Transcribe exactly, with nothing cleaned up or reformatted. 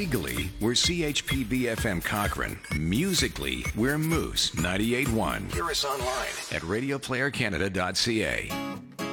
Legally, we're C H P B F M Cochrane. Musically, we're Moose ninety-eight point one. Hear us online at radio player canada dot c a.